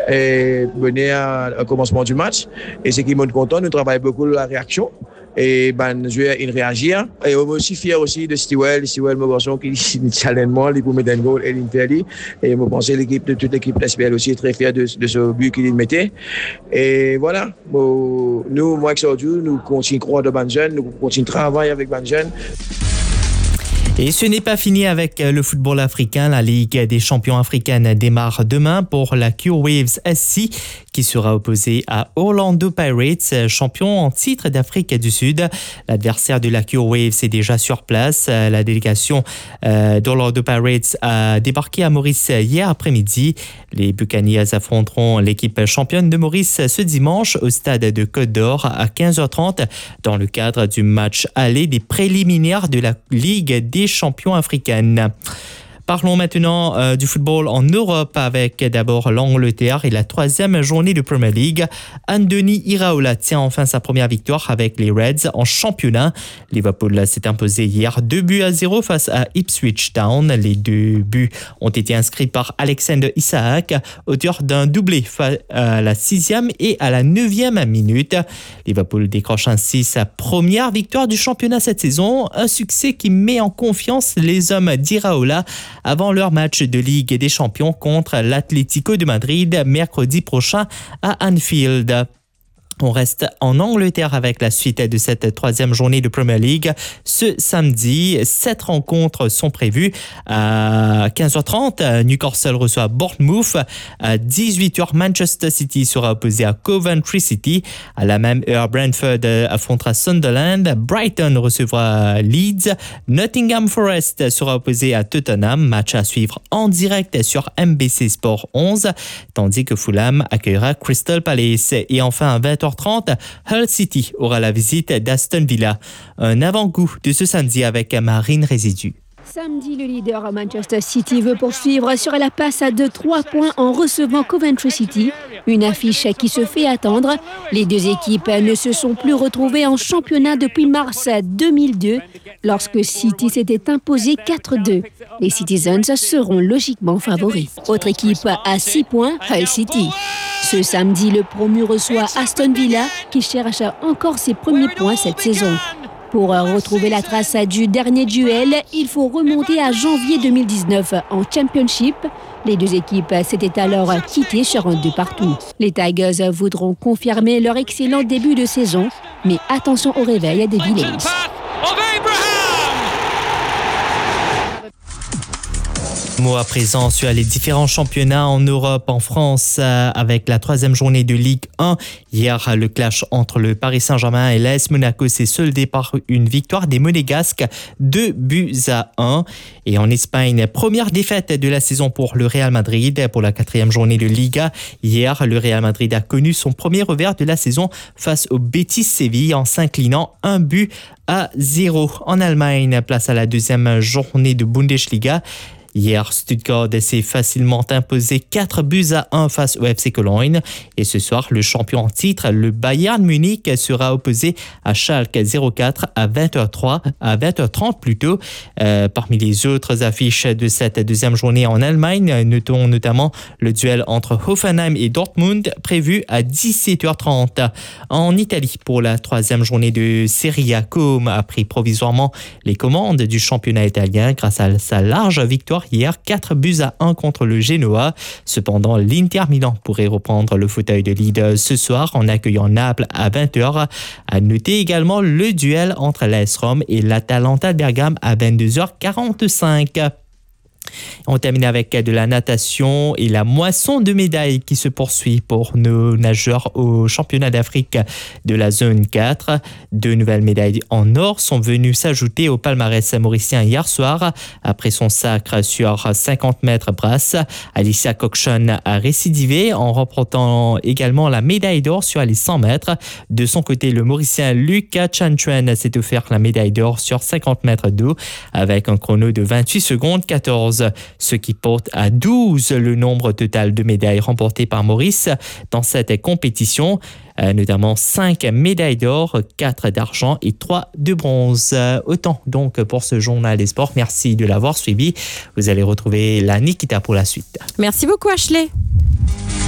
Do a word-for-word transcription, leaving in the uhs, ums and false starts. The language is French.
et mener à- au commencement du match. Et ce qui montre content, nous travaillons beaucoup la réaction. Et ben, je vais réagir. Et on est aussi fier aussi de Stewell. Stewell, mon garçon, qui challenge moi, il peut mettre un goal et l'Inter. Et je pense que l'équipe, de toute l'équipe de S P L aussi est très fière de, de ce but qu'il mettait. Et voilà. Bon, nous, moi, aujourd'hui, nous continuons à croire de bonnes jeunes, nous continuons à travailler avec bonnes jeunes. Et ce n'est pas fini avec le football africain. La Ligue des champions africaine démarre demain pour la Q Waves S C qui sera opposée à Orlando Pirates, champion en titre d'Afrique du Sud. L'adversaire de la Q Waves est déjà sur place. La délégation euh, d'Orlando Pirates a débarqué à Maurice hier après-midi. Les Buccaneers affronteront l'équipe championne de Maurice ce dimanche au stade de Côte d'Or à quinze heures trente dans le cadre du match aller des préliminaires de la Ligue des champions africaines. Parlons maintenant euh, du football en Europe avec d'abord l'Angleterre et la troisième journée de Premier League. Andoni Iraola tient enfin sa première victoire avec les Reds en championnat. Liverpool s'est imposé hier deux buts à zéro face à Ipswich Town. Les deux buts ont été inscrits par Alexander Isak, auteur d'un doublé à la sixième et à la neuvième minute. Liverpool décroche ainsi sa première victoire du championnat cette saison, un succès qui met en confiance les hommes d'Iraola avant leur match de Ligue des Champions contre l'Atlético de Madrid mercredi prochain à Anfield. On reste en Angleterre avec la suite de cette troisième journée de Premier League. Ce samedi, sept rencontres sont prévues. À quinze heures trente, Newcastle reçoit Bournemouth. À dix-huit heures, Manchester City sera opposé à Coventry City. À la même heure, Brentford affrontera Sunderland. Brighton recevra Leeds. Nottingham Forest sera opposé à Tottenham. Match à suivre en direct sur M B C Sport onze, tandis que Fulham accueillera Crystal Palace. Et enfin, à vingt heures trente, Hull City aura la visite d'Aston Villa. Un avant-goût de ce samedi avec Marine Résidu. Samedi, le leader Manchester City veut poursuivre sur la passe à deux trois points en recevant Coventry City. Une affiche qui se fait attendre. Les deux équipes ne se sont plus retrouvées en championnat depuis mars deux mille deux, lorsque City s'était imposé quatre deux. Les Citizens seront logiquement favoris. Autre équipe à six points, Hull City. Ce samedi, le promu reçoit Aston Villa, qui cherche encore ses premiers points cette saison. Pour retrouver la trace du dernier duel, il faut remonter à janvier deux mille dix-neuf en Championship. Les deux équipes s'étaient alors quittées sur un deux partout. Les Tigers voudront confirmer leur excellent début de saison, mais attention au réveil des Villains. Mot à présent sur les différents championnats en Europe, en France, euh, avec la troisième journée de Ligue un. Hier, le clash entre le Paris Saint-Germain et l'A S Monaco s'est soldé par une victoire des Monégasques, deux buts à un. Et en Espagne, première défaite de la saison pour le Real Madrid pour la quatrième journée de Liga. Hier, le Real Madrid a connu son premier revers de la saison face au Betis Séville en s'inclinant un but à zéro. En Allemagne, place à la deuxième journée de Bundesliga. Hier, Stuttgart s'est facilement imposé quatre buts à un face au F C Cologne. Et ce soir, le champion en titre, le Bayern Munich, sera opposé à Schalke zéro quatre à vingt heures trois, à vingt heures trente plutôt. Euh, parmi les autres affiches de cette deuxième journée en Allemagne, notons notamment le duel entre Hoffenheim et Dortmund prévu à dix-sept heures trente. En Italie, pour la troisième journée de Serie A, Como a pris provisoirement les commandes du championnat italien grâce à sa large victoire hier, quatre buts à un contre le Genoa. Cependant, l'Inter Milan pourrait reprendre le fauteuil de leader ce soir en accueillant Naples à vingt heures. À noter également le duel entre l'A S Rome et l'Atalanta Bergame à vingt-deux heures quarante-cinq. On termine avec de la natation et la moisson de médailles qui se poursuit pour nos nageurs au championnat d'Afrique de la zone quatre. Deux nouvelles médailles en or sont venues s'ajouter au palmarès mauricien hier soir. Après son sacre sur cinquante mètres brasse, Alicia Cockshon a récidivé en remportant également la médaille d'or sur les cent mètres. De son côté, le mauricien Lucas Chanchuen s'est offert la médaille d'or sur cinquante mètres d'eau avec un chrono de vingt-huit secondes quatorze. Ce qui porte à douze le nombre total de médailles remportées par Maurice dans cette compétition, euh, notamment cinq médailles d'or, quatre d'argent et trois de bronze. Autant donc pour ce journal des sports. Merci de l'avoir suivi. Vous allez retrouver la Nikita pour la suite. Merci beaucoup Ashley.